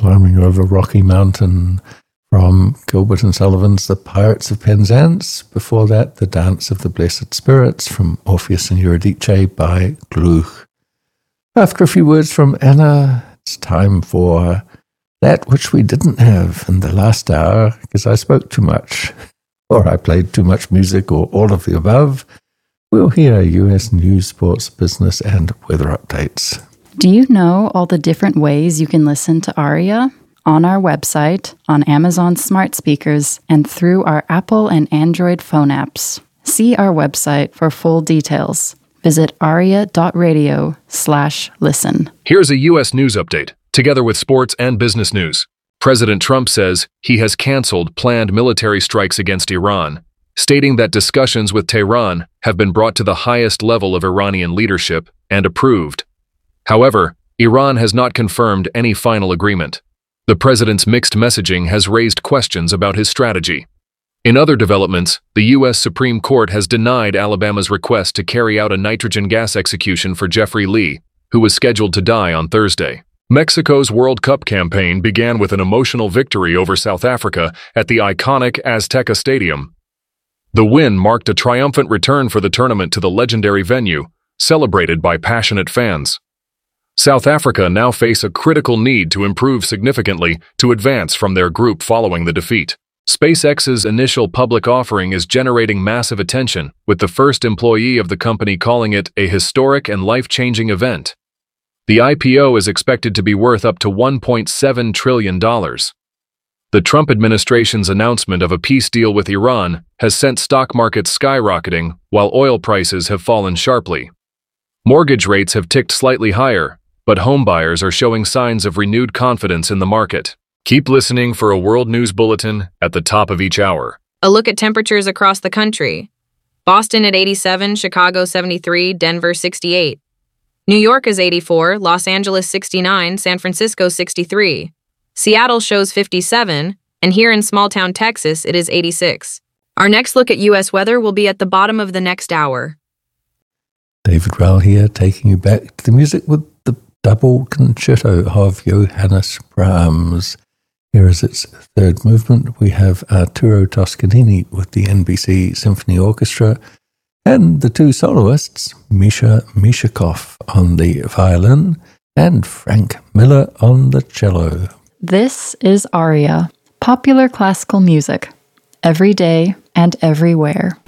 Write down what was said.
Climbing Over Rocky Mountain from Gilbert and Sullivan's The Pirates of Penzance. Before that, The Dance of the Blessed Spirits from Orpheus and Eurydice by Gluck. After a few words from Anna, it's time for that which we didn't have in the last hour because I spoke too much, or I played too much music, or all of the above. We'll hear US news, sports, business, and weather updates. Do you know all the different ways you can listen to ARIA? On our website, on Amazon smart speakers, and through our Apple and Android phone apps. See our website for full details. Visit aria.radio/listen. Here's a U.S. news update, together with sports and business news. President Trump says he has canceled planned military strikes against Iran, stating that discussions with Tehran have been brought to the highest level of Iranian leadership and approved. However, Iran has not confirmed any final agreement. The president's mixed messaging has raised questions about his strategy. In other developments, the U.S. Supreme Court has denied Alabama's request to carry out a nitrogen gas execution for Jeffrey Lee, who was scheduled to die on Thursday. Mexico's World Cup campaign began with an emotional victory over South Africa at the iconic Azteca Stadium. The win marked a triumphant return for the tournament to the legendary venue, celebrated by passionate fans. South Africa now face a critical need to improve significantly to advance from their group following the defeat. SpaceX's initial public offering is generating massive attention, with the first employee of the company calling it a historic and life-changing event. The IPO is expected to be worth up to $1.7 trillion. The Trump administration's announcement of a peace deal with Iran has sent stock markets skyrocketing, while oil prices have fallen sharply. Mortgage rates have ticked slightly higher, but homebuyers are showing signs of renewed confidence in the market. Keep listening for a World News Bulletin at the top of each hour. A look at temperatures across the country. Boston at 87, Chicago 73, Denver 68. New York is 84, Los Angeles 69, San Francisco 63. Seattle shows 57, and here in small-town Texas it is 86. Our next look at U.S. weather will be at the bottom of the next hour. David Rowell here, taking you back to the music with the double concerto of Johannes Brahms. Here is its third movement. We have Arturo Toscanini with the NBC Symphony Orchestra and the two soloists, Misha Mishakov on the violin and Frank Miller on the cello. This is ARIA, popular classical music, every day and everywhere.